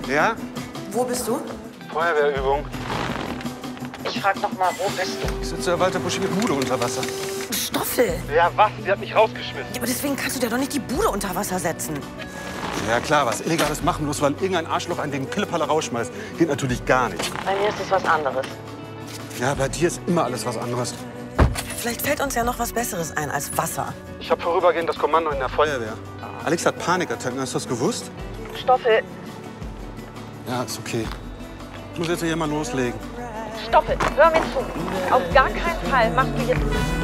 Ja? Wo bist du? Feuerwehrübung. Ich frag noch mal, wo bist du? Ich sitze in Walter Buschi Bude unter Wasser. Stoffel! Ja, was? Sie hat mich rausgeschmissen. Ja, aber deswegen kannst du dir doch nicht die Bude unter Wasser setzen. Ja klar, was Illegales machen, bloß weil irgendein Arschloch einen wegen Pillepalle rausschmeißt. Geht natürlich gar nicht. Bei mir ist es was anderes. Ja, bei dir ist immer alles was anderes. Vielleicht fällt uns ja noch was Besseres ein als Wasser. Ich habe vorübergehend das Kommando in der Feuerwehr. Alex hat Panikattacken, hast du das gewusst? Stoffel! Ja, ist okay. Ich muss jetzt hier mal loslegen. Stoppe, hör mir zu. Auf gar keinen Fall machst du jetzt...